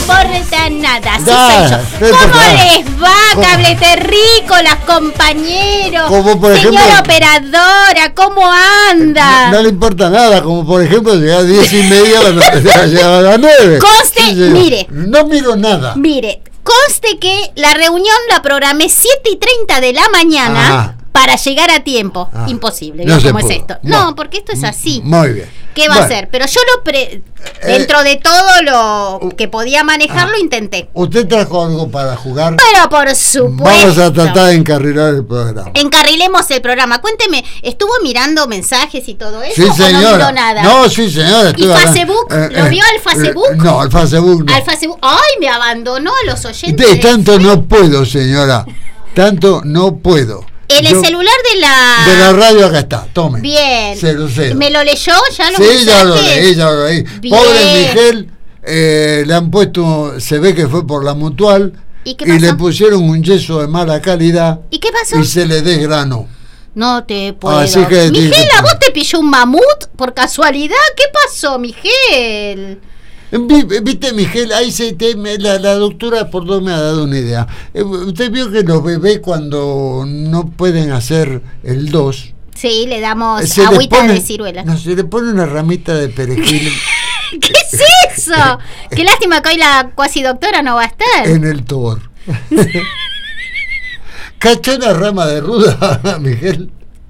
importa nada. Así soy yo. ¿Cómo les va, Cable Terrícolas, compañeros? Como por ejemplo, señora operadora, ¿cómo anda? No le importa nada, como por ejemplo llegar a 10:30, la noticiera llegaba a las 9. Conste, sí, mire. No miro nada. Mire, conste que la reunión la programé 7:30 de la mañana. Ajá. Para llegar a tiempo. Imposible. No ¿Cómo es pudo. esto? No, porque esto es así. Muy bien. ¿Qué va a hacer? Pero yo dentro de todo lo que podía manejar, lo intenté. ¿Usted trajo algo para jugar? Pero por supuesto. Vamos a tratar de encarrilar el programa. Encarrilemos el programa. Cuénteme, ¿estuvo mirando mensajes y todo eso? Sí, señora. ¿O no miró nada? No, sí, señora. ¿Y Facebook? ¿Lo vio al Facebook? No, al Facebook no. Al Facebook. ¡Ay, me abandonó a los oyentes! Tanto no puedo, señora. Tanto no puedo. El celular de la radio acá está, tome. Bien. 00. ¿Me lo leyó? ¿Ya lo Sí, ya lo leí. Bien. Pobre Miguel, le han puesto, se ve que fue por la Mutual. ¿Y qué pasó? Y le pusieron un yeso de mala calidad. ¿Y qué pasó? Y se le desgranó. No te puedo. Así que, Miguel, ¿a vos te pilló un mamut por casualidad? ¿Qué pasó, Miguel? Viste, Miguel, ahí la doctora por dos me ha dado una idea. Usted vio que los bebés cuando no pueden hacer el 2, sí, le damos agüita de ciruela. No, se le pone una ramita de perejil. ¿Qué es eso? Qué lástima que hoy la cuasi doctora no va a estar. En el tobor. ¿Cachó una rama de ruda, Miguel?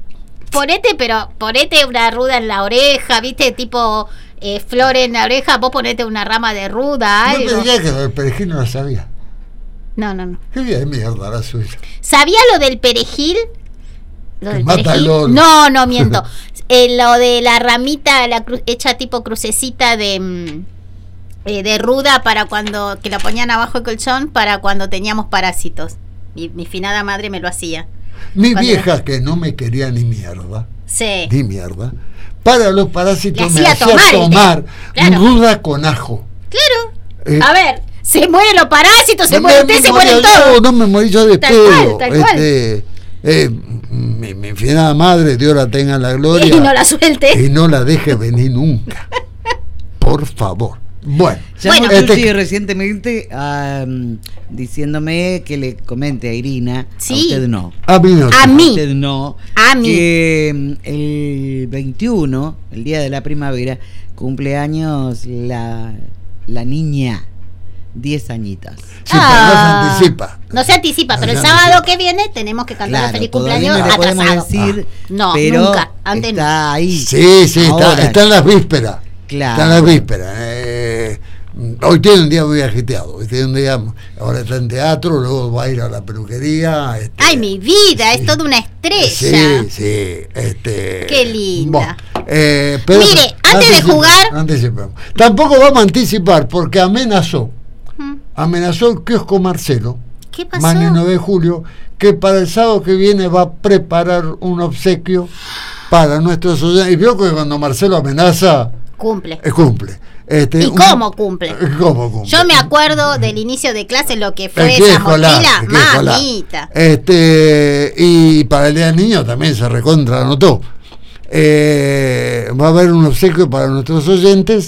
Ponete una ruda en la oreja, viste, tipo flor en la oreja, vos ponete una rama de ruda, algo. No pensé que el perejil no lo sabía. No. Qué bien de mierda la suya. ¿Sabía lo del perejil? ¿Lo del perejil? No, miento. Lo de la ramita hecha tipo crucecita de ruda para cuando, que la ponían abajo del colchón para cuando teníamos parásitos. Mi finada madre me lo hacía. Mi vieja, que no me quería ni mierda. Sí. Ni mierda. Para los parásitos me hacía tomar claro. ruda con ajo. Claro. A ver, se mueren los parásitos, se mueren usted, se mueren todos. No me morí yo de pedo. Tal cual. Mi finada madre, Dios la tenga en la gloria. Y no la suelte. Y no la deje venir nunca. Por favor. Bueno, Chuchi recientemente diciéndome que le comente a Irina, sí. A usted no. A mí no. A mí. Usted no. A mí. Que el 21, el día de la primavera, cumpleaños la niña, 10 añitas. Sí, pero no se anticipa. No se anticipa, pero el sábado que viene tenemos que cantar feliz cumpleaños no atrasado. Podemos decir, no, pero nunca. Antes está ahí. Sí, está en las vísperas. Claro. Está en las vísperas. Hoy tiene un día muy agiteado. Hoy tiene un día, ahora está en teatro, luego va a ir a la peluquería. Ay, mi vida, sí. Es toda una estrella. Sí. Qué linda. Pero mire, antes de jugar. Anticipemos. Tampoco vamos a anticipar porque amenazó el kiosco Marcelo. ¿Qué pasó? Mañana 9 de julio, que para el sábado que viene va a preparar un obsequio para nuestros oyentes. Y vio que cuando Marcelo amenaza, cumple. Cumple. ¿Y cómo cumple? Yo me acuerdo del inicio de clase, lo que fue esa mochila, mamita. Y para el Día del Niño también se recontra anotó. Va a haber un obsequio para nuestros oyentes,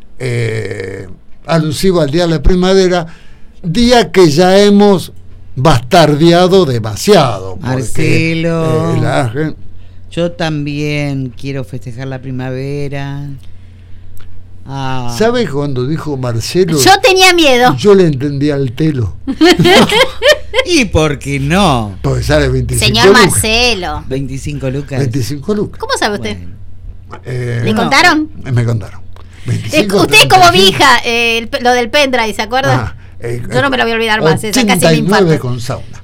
alusivo al Día de la Primavera, día que ya hemos bastardeado demasiado. Marcelo, yo también quiero festejar la primavera. ¿Sabes cuando dijo Marcelo? Yo tenía miedo. Yo le entendía al telo. ¿Y por qué no? Porque sale 25 Señor lucas. Marcelo. 25 lucas. 25 lucas. ¿Cómo sabe usted? Bueno. ¿Le contaron? Me contaron. 25, usted es como mi hija, lo del pendrive, ¿se acuerda? Yo no me lo voy a olvidar más. Esa casi me infarto. Con sauna.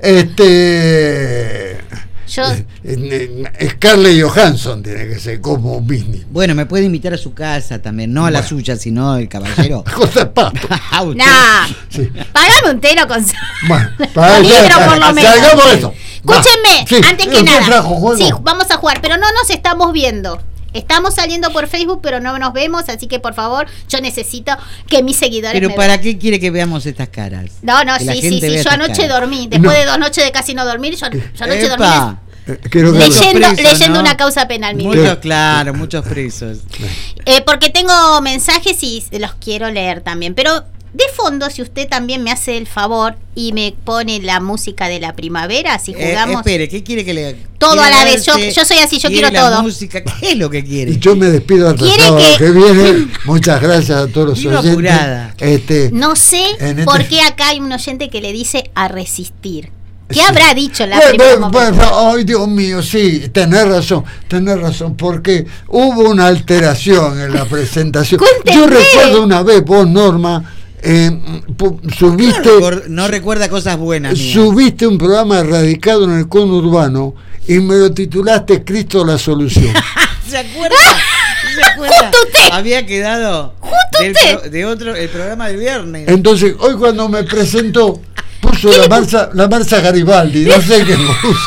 Yo... Scarlett Johansson tiene que ser como Disney. Bueno, me puede invitar a su casa también, no a la suya, sino el caballero. José Pato. Sí. Pagame un telo con para libro por lo menos. Eso. Escúchenme, antes que nada. Sí, vamos a jugar, pero no nos estamos viendo. Estamos saliendo por Facebook, pero no nos vemos, así que por favor, yo necesito que mis seguidores ¿Pero me para vean. qué quiere que veamos estas caras? No, sí, yo anoche dormí. Después de 2 noches de casi no dormir, yo anoche dormí leyendo una causa penal. Muchos presos. Porque tengo mensajes y los quiero leer también, pero de fondo, si usted también me hace el favor y me pone la música de la primavera, si jugamos. Espere, ¿qué quiere que le todo a la vez? Yo soy así, yo quiero la todo. Música, ¿qué es lo que quiere? Y yo me despido hasta el sábado que viene. Muchas gracias a todos los oyentes. Apurada. No sé por qué acá hay un oyente que le dice a resistir. ¿Qué habrá dicho la primera? Ay, Dios mío, sí, tenés razón, porque hubo una alteración en la presentación. Cuénteme. Yo recuerdo una vez, vos, Norma, subiste... No recuerda cosas buenas. Subiste un programa radicado en el conurbano y me lo titulaste Cristo la solución. ¿Se acuerda? Justo usted. Había quedado de otro, el programa del viernes. Entonces, hoy cuando me presentó, puso la marcha Garibaldi, no sé qué puso.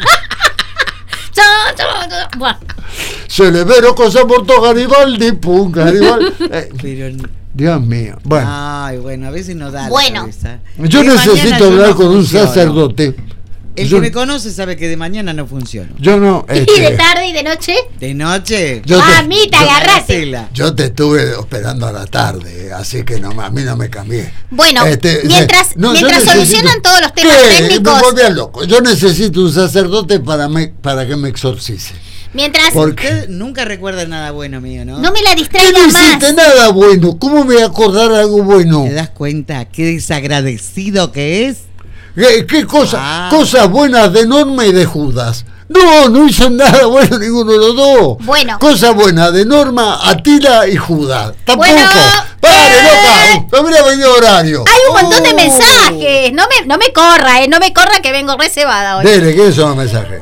Se le ve cosa por todo Garibaldi, pum, Garibaldi. Pero Dios mío. Bueno. Ay, bueno, a veces no da. Bueno. Yo necesito hablar con un sacerdote. El que me conoce sabe que de mañana no funciona. Yo no. ¿Y de tarde y de noche? De noche. Mamita, agarrate. Yo te estuve esperando a la tarde, así que no, a mí no me cambié. Bueno, mientras solucionan todos los temas técnicos. Me volví loco. Yo necesito un sacerdote para que me exorcice. Mientras. Porque usted nunca recuerda nada bueno mío, ¿no? No me la distraiga más. No hiciste nada bueno. ¿Cómo me voy a acordar algo bueno? ¿Te das cuenta qué desagradecido que es? ¿Qué cosa? Cosas buenas de Norma y de Judas. No hizo nada bueno ninguno de los dos. Bueno. Cosas buenas de Norma, Atila y Judas. Tampoco. Bueno, ¡Pare, loca! ¡No hubiera venido horario! Hay un montón de mensajes. No me corra, que vengo reservada hoy. Dele, ¿qué son los mensajes?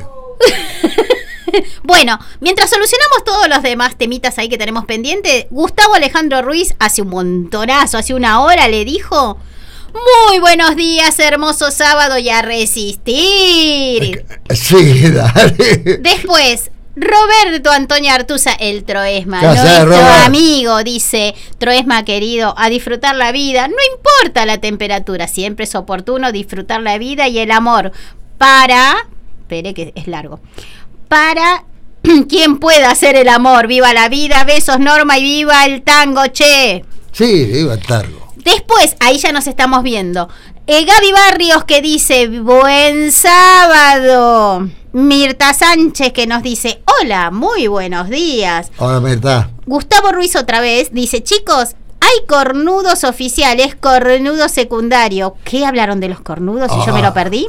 Bueno, mientras solucionamos todos los demás temitas ahí que tenemos pendiente, Gustavo Alejandro Ruiz hace un montonazo, hace una hora le dijo: muy buenos días, hermoso sábado, y a resistir. Sí, dale. Después, Roberto Antonio Artuza, el Troesma, nuestro amigo, dice: Troesma querido, a disfrutar la vida, no importa la temperatura, siempre es oportuno disfrutar la vida y el amor espere que es largo, para quien pueda hacer el amor. Viva la vida, besos Norma, y viva el tango, che. Sí, viva el tango. Después, ahí ya nos estamos viendo. Gaby Barrios que dice: buen sábado. Mirta Sánchez que nos dice: hola, muy buenos días. Hola, Mirta. Gustavo Ruiz otra vez dice: chicos, hay cornudos oficiales, cornudo secundario. ¿Qué hablaron de los cornudos y yo me lo perdí?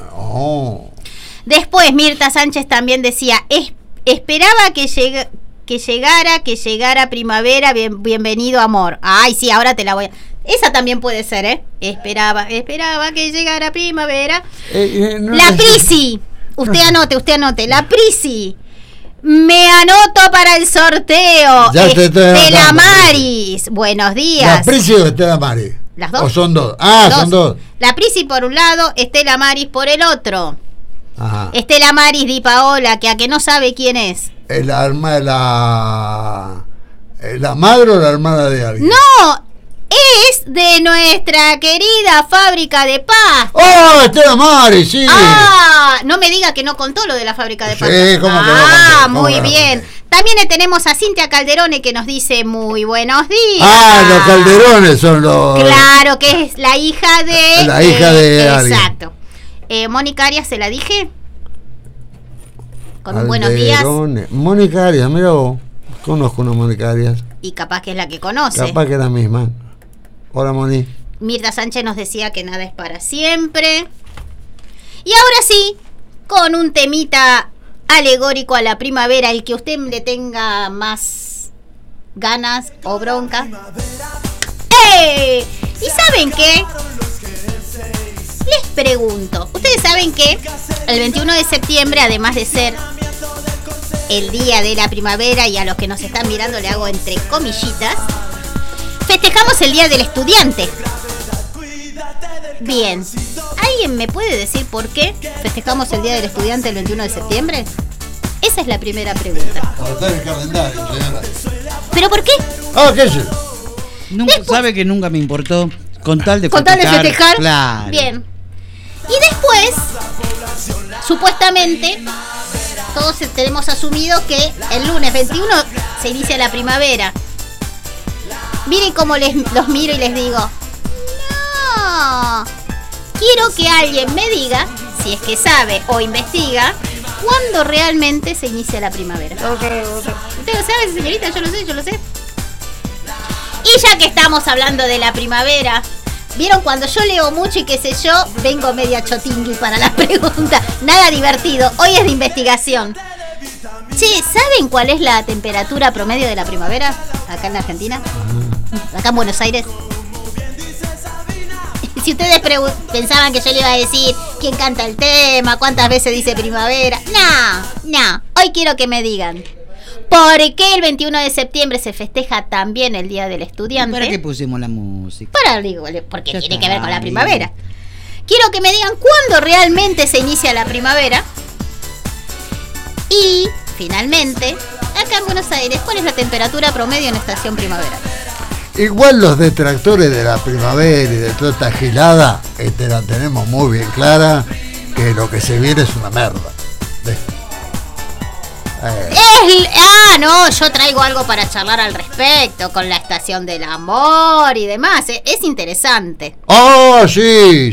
Después Mirta Sánchez también decía: esperaba que llegara primavera, bienvenido amor. Ay, sí, ahora te la voy a... Esa también puede ser, ¿eh? Esperaba que llegara primavera. La Prisi. Usted anote. La Prisi. Me anoto para el sorteo. Estela Maris. Buenos días. ¿La Prisi o Estela Maris? ¿Las dos? ¿O son dos? Son dos. La Prisi por un lado, Estela Maris por el otro. Ajá. Estela Maris Di Paola, que a que no sabe quién es. ¿La madre o la hermana de alguien? No, es de nuestra querida fábrica de pasta. ¡Oh, Estela Maris, sí! No me diga que no contó lo de la fábrica de pasta. Sí, ¿cómo que no contó? Muy bien. También tenemos a Cintia Calderone que nos dice: muy buenos días. Los Calderones son los... Claro, que es la hija de... La hija de alguien. Exacto. Mónica Arias, ¿se la dije? Con un buenos días. Mónica Arias, mira vos. Conozco una Mónica Arias. Y capaz que es la que conoce. Capaz que es la misma. Hola, Moni. Mirta Sánchez nos decía que nada es para siempre. Y ahora sí, con un temita alegórico a la primavera, el que usted le tenga más ganas o bronca. ¿Y saben qué? Les pregunto, ¿ustedes saben que el 21 de septiembre, además de ser el día de la primavera, y a los que nos están mirando le hago entre comillitas, festejamos el día del estudiante? Bien, ¿alguien me puede decir por qué festejamos el día del estudiante el 21 de septiembre? Esa es la primera pregunta. Para estar en el calendario, señora. ¿Pero por qué? ¿Qué sé? Sabe que nunca me importó. Con tal de festejar. Claro. Bien. Y después, supuestamente, todos tenemos asumido que el lunes 21 se inicia la primavera. Miren cómo los miro y les digo: No. Quiero que alguien me diga, si es que sabe o investiga, cuándo realmente se inicia la primavera. Okay. ¿Usted lo sabe, señorita? Yo lo sé. Y ya que estamos hablando de la primavera, ¿vieron cuando yo leo mucho y qué sé yo? Vengo media chotingui para la pregunta. Nada divertido. Hoy es de investigación. Che, ¿saben cuál es la temperatura promedio de la primavera acá en Argentina? Acá en Buenos Aires. Si ustedes pensaban que yo le iba a decir quién canta el tema, cuántas veces dice primavera. No. Hoy quiero que me digan. ¿Por qué el 21 de septiembre se festeja también el Día del Estudiante? ¿Para qué pusimos la música? Porque ya tiene que ver con la primavera. Quiero que me digan cuándo realmente se inicia la primavera. Y, finalmente, acá en Buenos Aires, ¿cuál es la temperatura promedio en estación primavera? Igual los detractores de la primavera y de toda esta gilada, la tenemos muy bien clara, que lo que se viene es una merda. No, yo traigo algo para charlar al respecto, con la estación del amor y demás. Es interesante. Sí.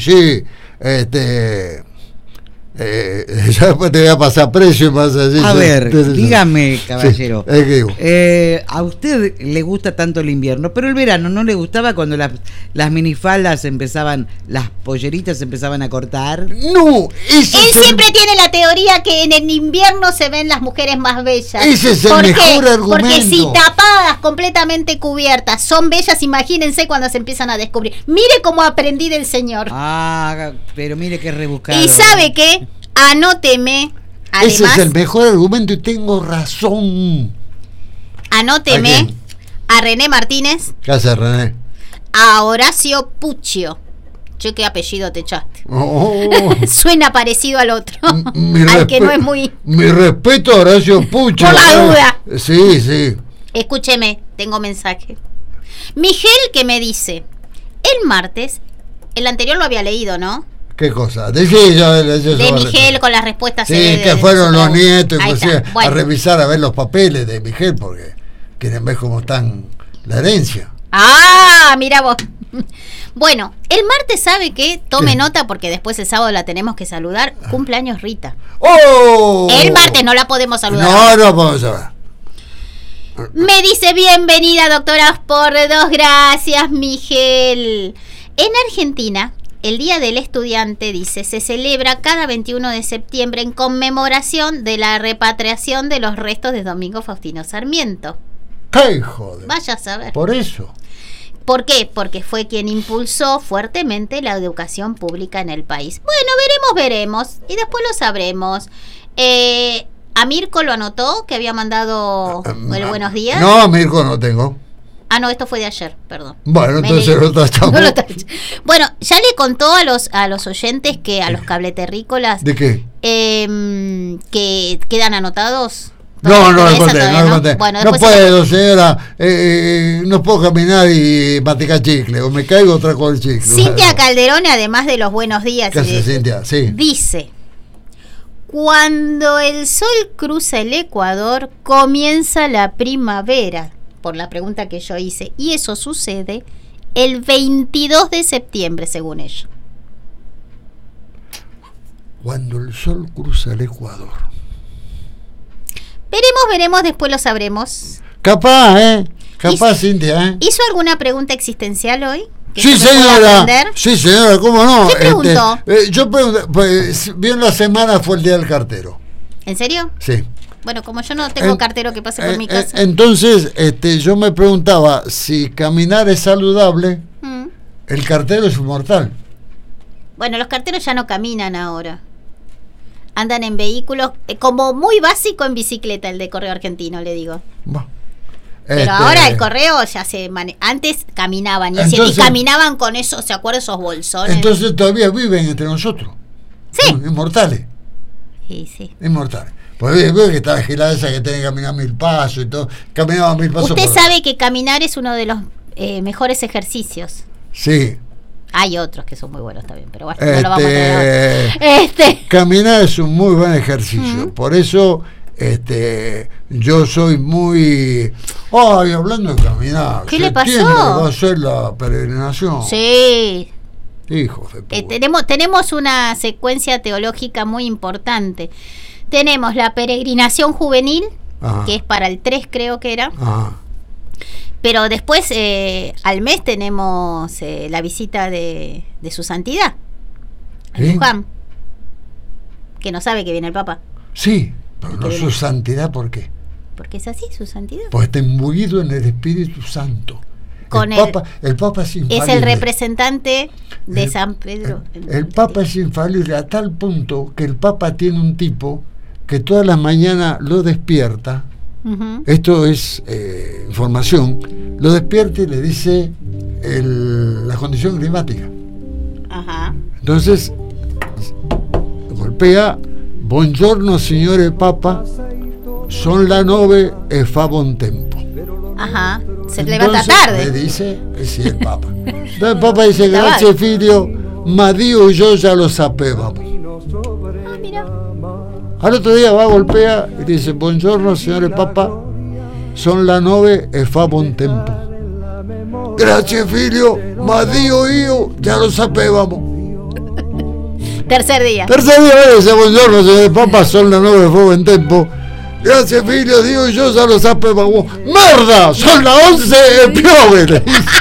Ya después te voy a pasar precio más allí. A ver, dígame, caballero. Sí, a usted le gusta tanto el invierno, pero el verano no le gustaba cuando las minifaldas las polleritas empezaban a cortar. No, él siempre tiene la teoría que en el invierno se ven las mujeres más bellas. Ese es el mejor argumento. Porque si tapadas, completamente cubiertas, son bellas, imagínense cuando se empiezan a descubrir. Mire cómo aprendí del señor. Pero mire qué rebuscado. ¿Y sabe qué? Anóteme. Además, ese es el mejor argumento y tengo razón. Anóteme a René Martínez. ¿Qué hace René? A Horacio Puccio. Che, qué apellido te echaste. Suena parecido al otro. Al que no es muy. Mi respeto a Horacio Puccio. Por la duda. Sí. Escúcheme, tengo mensaje. Miguel que me dice, el martes, el anterior lo había leído, ¿no? ¿Qué cosa? De Miguel con las respuestas. Sí, que fueron los nietos inclusive a revisar, a ver los papeles de Miguel, porque quieren ver cómo están la herencia. Mira vos. Bueno, el martes, ¿sabe qué? Tome nota porque después el sábado la tenemos que saludar. Cumpleaños Rita. El martes no la podemos saludar. No podemos saludar. Me dice bienvenida, doctora por 2, gracias, Miguel. En Argentina, el Día del Estudiante, dice, se celebra cada 21 de septiembre en conmemoración de la repatriación de los restos de Domingo Faustino Sarmiento. ¡Qué joder! Vaya a saber. Por eso. ¿Por qué? Porque fue quien impulsó fuertemente la educación pública en el país. Bueno, veremos. Y después lo sabremos. ¿A Mirko lo anotó? Que había mandado el buenos días. No, a Mirko no tengo. No, esto fue de ayer, perdón. Bueno, entonces lo tachamos. Bueno, ya le contó a los oyentes que a los cableterrícolas. ¿De qué? Que quedan anotados. No lo conté. Bueno, no puedo, señora. No puedo caminar y masticar chicle. O me caigo otra con el chicle. Cintia Calderone, además de los buenos días. ¿Qué hace Cintia? Sí. Dice: cuando el sol cruza el Ecuador, comienza la primavera. Por la pregunta que yo hice. Y eso sucede el 22 de septiembre, según ella. Cuando el sol cruza el Ecuador. Veremos, después lo sabremos. Capaz, Cintia, ¿Hizo alguna pregunta existencial hoy? Sí, señora. Sí, señora, ¿cómo no? ¿Qué preguntó? Yo pregunté, pues bien, la semana fue el día del cartero. ¿En serio? Sí. Bueno, como yo no tengo cartero que pase por mi casa. Entonces, yo me preguntaba si caminar es saludable, el cartero es mortal. Bueno, los carteros ya no caminan ahora. Andan en vehículos, como muy básico en bicicleta, el de Correo Argentino, le digo. Pero ahora el correo ya antes caminaban y caminaban con esos, ¿se acuerdan esos bolsones? Entonces todavía viven entre nosotros. Sí. Inmortales. Sí. Inmortales. Pues veo que estaba gilada esa que tiene que caminar 1000 pasos y todo. Caminaba 1000 pasos. Usted sabe que caminar es uno de los mejores ejercicios. Sí. Hay otros que son muy buenos también, pero bueno, no lo vamos a traer ahora. Caminar es un muy buen ejercicio. Por eso yo soy muy... hablando de caminar. ¿Qué le pasó? Va a ser la peregrinación. Sí. Hijos de tenemos una secuencia teológica muy importante. Tenemos la peregrinación juvenil, que es para el 3 creo que era. Pero después al mes tenemos la visita de su santidad, Luján, que no sabe que viene el Papa. Sí, pero no su santidad, ¿por qué? Porque es así, su santidad. Pues está imbuido en el Espíritu Santo. El Papa es infalible. Es el representante de San Pedro. El Papa es infalible a tal punto que el Papa tiene un tipo que todas las mañanas lo despierta. Esto es información. Lo despierta y le dice la condición climática. Entonces golpea: buongiorno signore Papa, son la 9 e fa buon tempo. Se levanta tarde. Le dice, sí, el Papa. Entonces el Papa dice: grazie figlio, ma Dio y yo ya lo sapevamo. Mira. Al otro día va, golpea y dice: buongiorno signore Papa, son la 9 e fa buon tempo. Grazie figlio, ma Dio y yo ya lo sapevamo. Tercer día dice: buongiorno signore Papa, son la 9 e fa buon tempo. Grazie figlio, Dio y yo ya lo sapevamo. ¡Merda! Son las 11 e piove.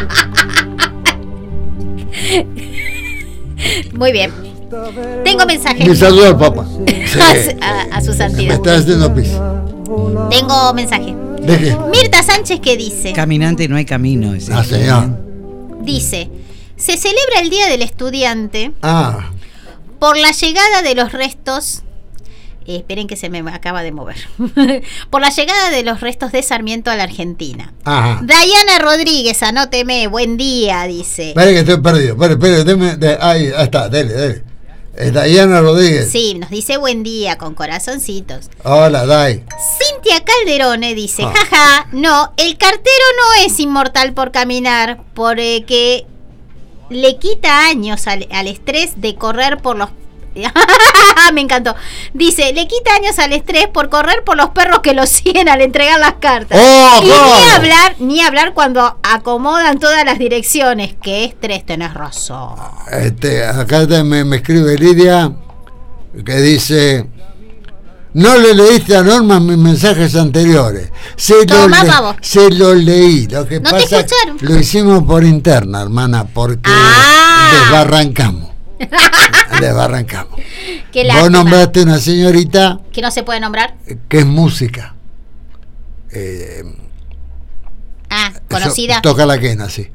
Muy bien. Tengo mensajes. Me saluda al Papa. Sí. a su santidad. Me está haciendo pis. Tengo mensaje. ¿De qué? Mirta Sánchez, que dice: caminante no hay camino. Señor. Dice: se celebra el Día del Estudiante Ah. por la llegada de los restos. Esperen que se me acaba de mover. Por la llegada de los restos de Sarmiento a la Argentina. Ajá. Dayana Rodríguez, anóteme, buen día, dice. Espere que estoy perdido. Espere, ahí está, dele. Dayana Rodríguez. Sí, nos dice buen día, con corazoncitos. Hola, Day. Cintia Calderone dice: jaja, no, el cartero no es inmortal por caminar, porque le quita años al estrés de correr por los... Me encantó. Dice: le quita años al estrés por correr por los perros que lo siguen al entregar las cartas. Y ni hablar cuando acomodan todas las direcciones. Qué estrés, tenés razón. Acá me escribe Lidia, que dice: no le leíste a Norma mis mensajes anteriores. Se los leí. Lo que pasa es que lo hicimos por interna, hermana, porque desbarrancamos. Vos nombraste una señorita que no se puede nombrar, que es música, conocida. Toca la quena, sí.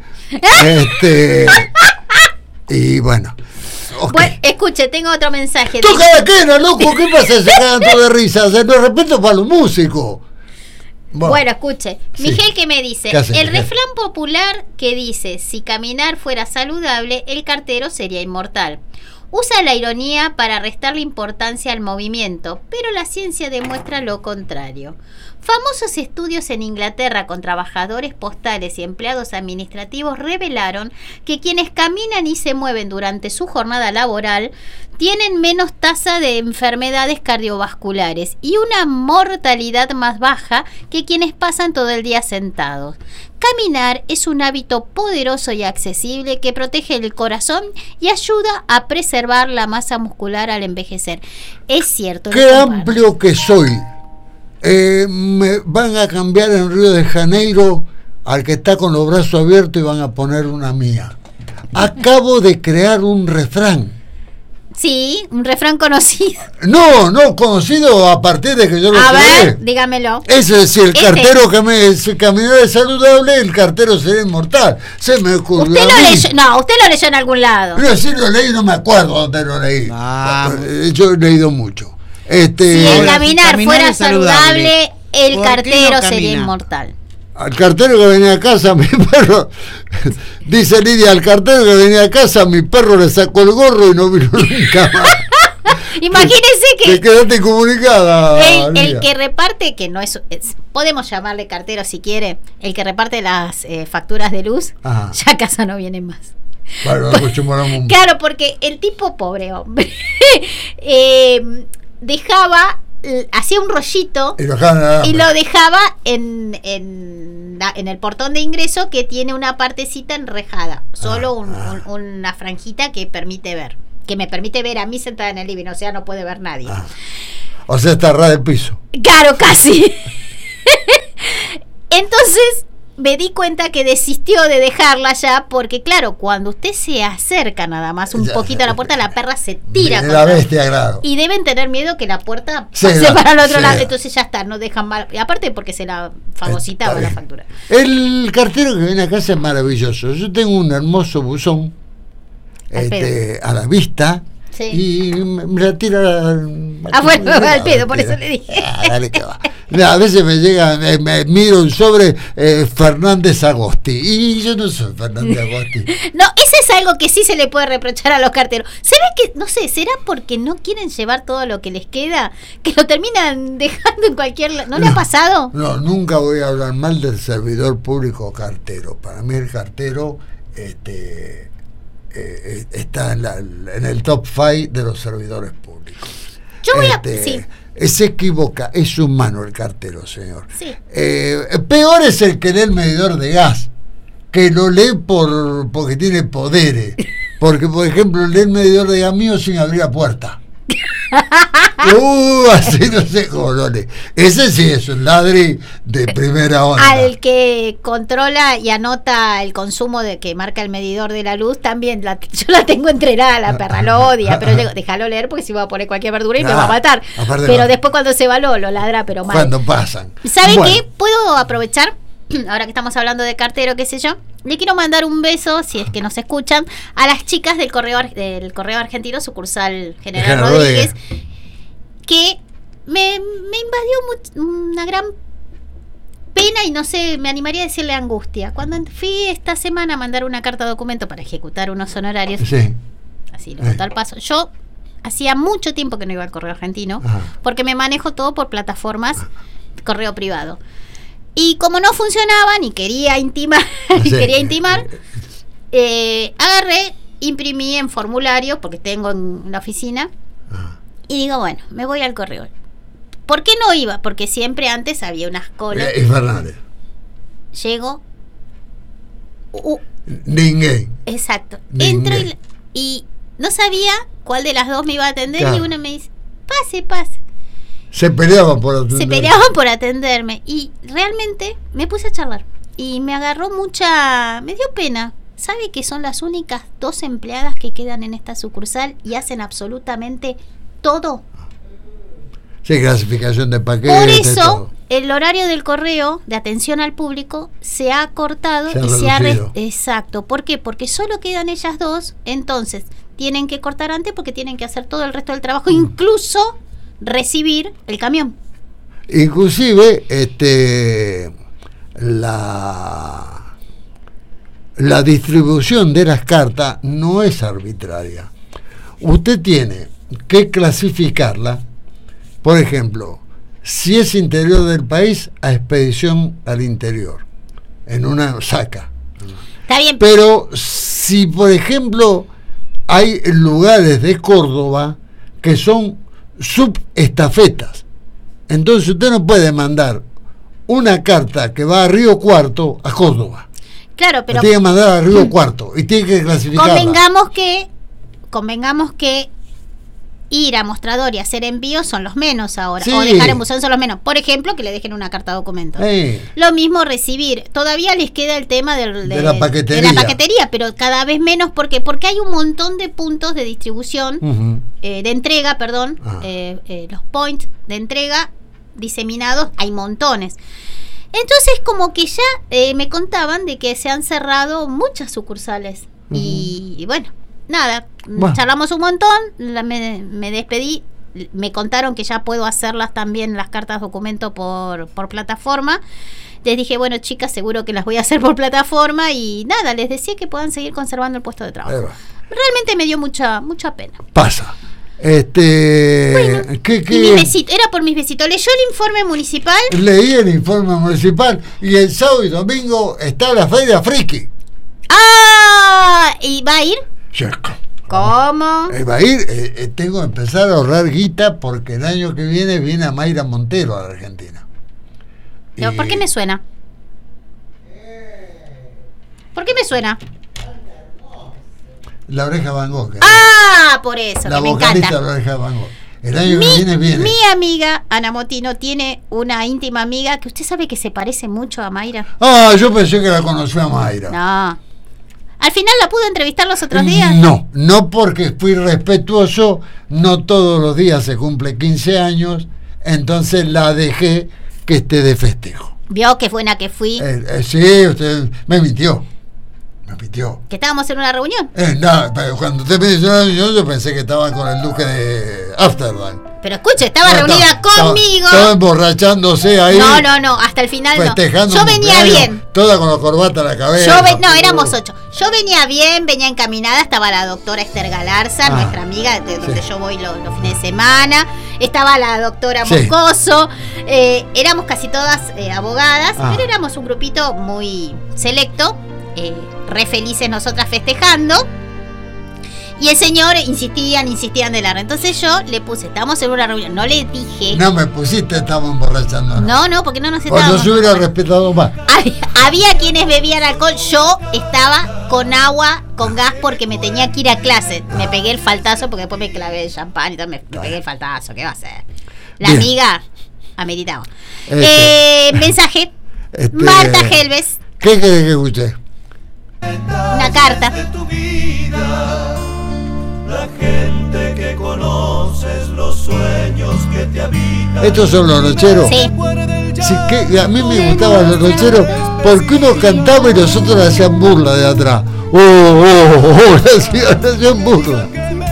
Y bueno, okay. Bueno, escuche, tengo otro mensaje. Toca la quena, loco. ¿Qué pasa? Se cagan todos de risa. O sea, no respeto para los músicos. Bueno, escuche, sí. Miguel, que me dice: el refrán popular que dice: si caminar fuera saludable, el cartero sería inmortal. Usa la ironía para restarle importancia al movimiento, pero la ciencia demuestra lo contrario. Famosos estudios en Inglaterra con trabajadores postales y empleados administrativos revelaron que quienes caminan y se mueven durante su jornada laboral tienen menos tasa de enfermedades cardiovasculares y una mortalidad más baja que quienes pasan todo el día sentados. Caminar es un hábito poderoso y accesible que protege el corazón y ayuda a preservar la masa muscular al envejecer. Es cierto. ¡Qué amplio que soy! Me van a cambiar en Río de Janeiro al que está con los brazos abiertos y van a poner una mía. Acabo de crear un refrán. Sí, un refrán conocido. No conocido a partir de que yo lo creé. A ver, dígamelo. Es decir, el cartero que caminara saludable, el cartero sería inmortal. Se me ocurrió. Usted lo leyó en algún lado. No, sí lo leí, no me acuerdo dónde lo leí. Yo he leído mucho. Si el caminar fuera saludable, el cartero sería inmortal. Al cartero que venía a casa, mi perro, dice Lidia, al cartero que venía a casa, mi perro le sacó el gorro y no vino nunca más. Imagínense que... Te quedaste incomunicada. El que reparte, que no es... Podemos llamarle cartero si quiere, el que reparte las facturas de luz, ya a casa no vienen más. Bueno, claro, porque el tipo, pobre hombre, dejaba hacía un rollito y lo dejaba en el portón de ingreso, que tiene una partecita enrejada, solo una franjita que me permite ver a mí sentada en el living, o sea, no puede ver nadie. O sea, está ras del piso. Claro, casi. Entonces me di cuenta que desistió de dejarla ya, porque claro, cuando usted se acerca nada más un poquito a la puerta, la perra se tira la bestia, claro. Y deben tener miedo que la puerta pase para el otro lado. Entonces ya está, no dejan mal. Y aparte porque se la fagocitaba la factura. El cartero que viene a casa es maravilloso. Yo tengo un hermoso buzón a la vista. Sí. Y me la tira al pedo, por eso le dije. Dale que va. A veces me llega, me miro un sobre Fernández Agosti, y yo no soy Fernández Agosti. No, eso es algo que sí se le puede reprochar a los carteros. Se ve que, no sé, ¿será porque no quieren llevar todo lo que les queda? Que lo terminan dejando en cualquier... ¿No le ha pasado? No, nunca voy a hablar mal del servidor público cartero. Para mí el cartero está en el top 5 de los servidores públicos. Yo voy a... Sí. Se equivoca, es humano el cartero, señor. Sí. Peor es el que lee el medidor de gas, que lo lee porque tiene poderes. Porque, por ejemplo, lee el medidor de gas mío sin abrir la puerta. Así no sé cómo lo lee. Ese sí es un ladri de primera onda. Al que controla y anota el consumo de que marca el medidor de la luz, también yo la tengo entrenada, la perra lo odia, pero digo, déjalo leer porque si va a poner cualquier verdura y me va a matar. Pero después cuando se va lo ladra, pero mal. Cuando pasan. ¿Sabe qué? ¿Puedo aprovechar? Ahora que estamos hablando de cartero, qué sé yo, le quiero mandar un beso, si es que nos escuchan, a las chicas del Correo Argentino, sucursal General Rodríguez, que me invadió una gran pena y no sé, me animaría a decirle angustia. Cuando fui esta semana a mandar una carta de documento para ejecutar unos honorarios, así lo boté al paso. Yo hacía mucho tiempo que no iba al Correo Argentino, porque me manejo todo por plataformas correo privado. Y como no funcionaban y quería intimar, agarré, imprimí en formulario, porque tengo en la oficina, y digo, bueno, me voy al correo. ¿Por qué no iba? Porque siempre antes había unas colas. Fernández. Llego. Ninguém. Exacto. Entro y no sabía cuál de las dos me iba a atender, y una me dice, pase. Se peleaban por atenderme. Y realmente me puse a charlar. Y me dio pena. ¿Sabe que son las únicas 2 empleadas que quedan en esta sucursal y hacen absolutamente todo? Sí, clasificación de paquetes. Por eso, el horario del correo de atención al público se ha cortado Exacto. ¿Por qué? Porque solo quedan ellas 2. Entonces, tienen que cortar antes porque tienen que hacer todo el resto del trabajo, incluso recibir el camión. Inclusive la distribución de las cartas no es arbitraria. Usted tiene que clasificarla, por ejemplo, si es interior del país, a expedición al interior, en una saca. Está bien. Pero si, por ejemplo, hay lugares de Córdoba que son subestafetas, entonces usted no puede mandar una carta que va a Río Cuarto a Córdoba. Claro, pero tiene que mandar a Río Cuarto y tiene que clasificarla. Convengamos que ir a mostrador y hacer envíos son los menos ahora, o dejar en buzón son los menos. Por ejemplo, que le dejen una carta de documento. Lo mismo recibir. Todavía les queda el tema de la paquetería, pero cada vez menos. Porque hay un montón de puntos de distribución, de entrega, los points de entrega diseminados, hay montones. Entonces, como que ya me contaban de que se han cerrado muchas sucursales. Y bueno, nada, charlamos un montón, me despedí, me contaron que ya puedo hacerlas también, las cartas documento por plataforma. Les dije, bueno, chicas, seguro que las voy a hacer por plataforma, y nada, les decía que puedan seguir conservando el puesto de trabajo. Realmente me dio mucha pena. Pasa. Bueno, y mi besito, era por mis besitos. ¿Leyó el informe municipal? Leí el informe municipal, y el sábado y domingo está la Feria Friki. ¿Y va a ir? ¿Cómo? Va a ir, tengo que empezar a ahorrar guita porque el año que viene a Mayra Montero a la Argentina. Pero, ¿por qué me suena? ¿Por qué me suena? La Oreja Van Gogh. Ah, por eso, la que me encanta. La Oreja Van Gogh. El año que viene. Mi amiga Ana Motino tiene una íntima amiga que usted sabe que se parece mucho a Mayra. Ah, yo pensé que la conocía a Mayra. No. ¿Al final la pude entrevistar los otros días? No porque fui respetuoso, no todos los días se cumple 15 años, entonces la dejé que esté de festejo. ¿Vio qué buena que fui? Sí, usted me mintió. ¿Que estábamos en una reunión? Pero cuando usted me dijo una reunión, yo pensé que estaba con el duque de Amsterdam. Pero escuche, estaba reunida conmigo. Estaba emborrachándose ahí. No, hasta el final festejando. Yo venía bien. Toda con la corbata a la cabeza. Éramos 8. Yo venía bien, venía encaminada. Estaba la doctora Esther Galarza, nuestra amiga, de donde yo voy los fines de semana. Estaba la doctora Moscoso. Éramos casi todas abogadas, pero éramos un grupito muy selecto. Re felices nosotras festejando. Y el señor insistían de largo. Entonces yo le puse, estamos en una reunión. No le dije. No me pusiste, estamos emborrachando. No, porque no nos estábamos. Pues yo se hubiera respetado más. Había quienes bebían alcohol. Yo estaba con agua, con gas, porque me tenía que ir a clase. Me pegué el faltazo porque después me clavé el champán y todo. Me pegué el faltazo. ¿Qué va a hacer? La amiga ameritaba. Mensaje. Marta Helves. ¿Qué querés que escuche? Una carta. La gente que conoces, los sueños que te habitan. ¿Estos son los nocheros? Sí. Sí, que a mí me gustaban los nocheros porque uno cantaba y los otros le hacían burla de atrás. Le hacían burla.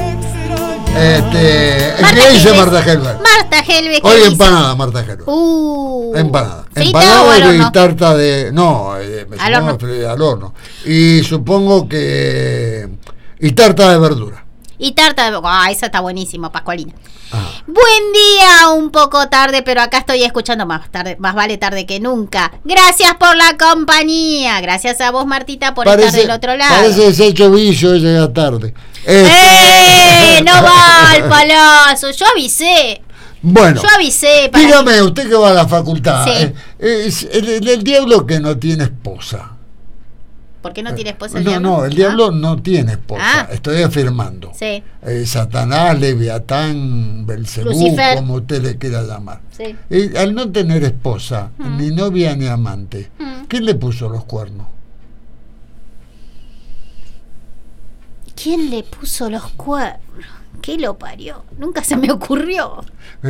¿Qué dice Marta Helves? Marta Helves. Hoy empanada, Marta Helves. Empanada. Empanada y tarta de. No, al horno. Y supongo que. Y tarta de verdura. Y tarta de... esa está buenísimo, Pascualina. Buen día, un poco tarde, pero acá estoy escuchando más vale tarde que nunca. Gracias por la compañía. Gracias a vos, Martita, por estar del otro lado. Parece que se ha hecho vicio y llega tarde. No va al palazo. Yo avisé. Bueno, yo avisé. Dígame, usted que va a la facultad. Sí. El diablo que no tiene esposa. ¿Por qué no tiene esposa el diablo? No, el diablo no tiene esposa, estoy afirmando. Sí. Satanás, Leviatán, Belcebú, Lucifer, como usted le quiera llamar. Sí. Al no tener esposa, ni novia ni amante, ¿quién le puso los cuernos? ¿Quién le puso los cuernos? ¿Qué lo parió? Nunca se me ocurrió.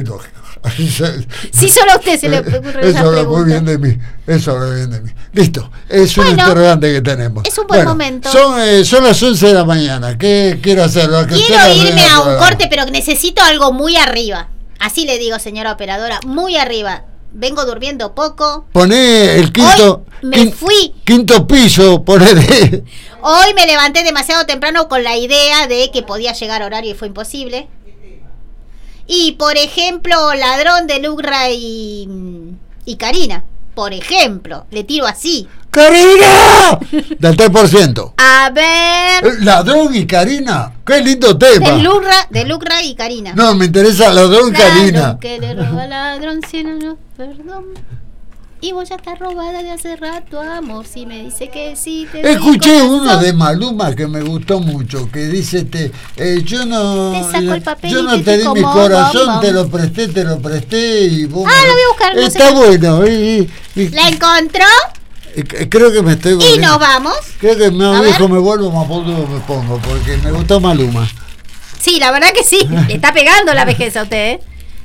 Sí, solo a usted se le ocurrió esa pregunta. Eso habla muy bien de mí. Listo, es un interrogante que tenemos. Es un buen momento. Son las 11 de la mañana. ¿Qué quiero hacer? Quiero irme a un corte, pero necesito algo muy arriba. Así le digo, señora operadora, muy arriba. Vengo durmiendo poco. Poné el quinto. Hoy fui. Quinto piso, ponele. Hoy me levanté demasiado temprano con la idea de que podía llegar a horario y fue imposible. Y por ejemplo, Ladrón de Lugra y Karina. Por ejemplo, le tiro así. ¡Karina! Del 3%. A ver. Ladrón y Karina. ¡Qué lindo tema! De Lugra y Karina. No, me interesa Ladrón y Karina. Ladrón que le roba al ladrón, si no, perdón. Y vos ya estás robada de hace rato, amor. Si me dice que sí, te escuché uno de Maluma que me gustó mucho, que dice yo no te di mi corazón, te lo presté y vos lo voy a buscar. Está bueno. ¿La encontró? Creo que me estoy volviendo. ¿Y nos vamos? Creo que me vuelvo más polvo me pongo, porque me gustó Maluma. Sí, la verdad que sí. Le está pegando la vejez a usted,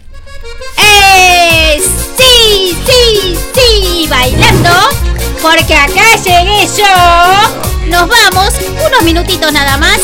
Sí, bailando, porque acá llegué yo. Nos vamos, unos minutitos nada más.